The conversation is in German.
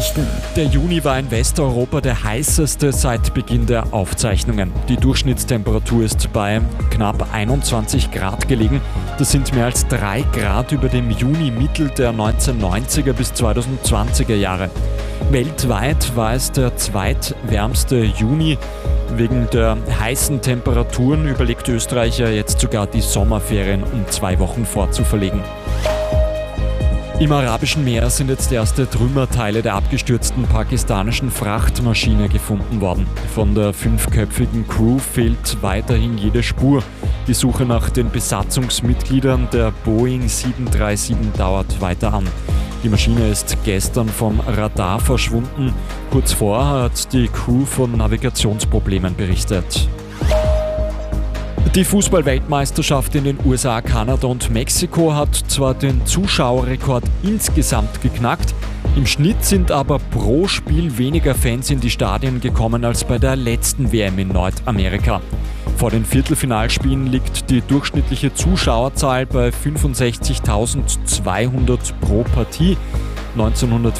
Nachrichten. Der Juni war in Westeuropa der heißeste seit Beginn der Aufzeichnungen. Die Durchschnittstemperatur ist bei knapp 21 Grad gelegen. Das sind mehr als 3 Grad über dem Juni-Mittel der 1990er bis 2020er Jahre. Weltweit war es der zweitwärmste Juni. Wegen der heißen Temperaturen überlegt Österreich ja jetzt sogar die Sommerferien um 2 Wochen vorzuverlegen. Im Arabischen Meer sind jetzt erste Trümmerteile der abgestürzten pakistanischen Frachtmaschine gefunden worden. Von der 5-köpfigen Crew fehlt weiterhin jede Spur. Die Suche nach den Besatzungsmitgliedern der Boeing 737 dauert weiter an. Die Maschine ist gestern vom Radar verschwunden. Kurz vorher hat die Crew von Navigationsproblemen berichtet. Die Fußball-Weltmeisterschaft in den USA, Kanada und Mexiko hat zwar den Zuschauerrekord insgesamt geknackt, im Schnitt sind aber pro Spiel weniger Fans in die Stadien gekommen als bei der letzten WM in Nordamerika. Vor den Viertelfinalspielen liegt die durchschnittliche Zuschauerzahl bei 65.200 pro Partie.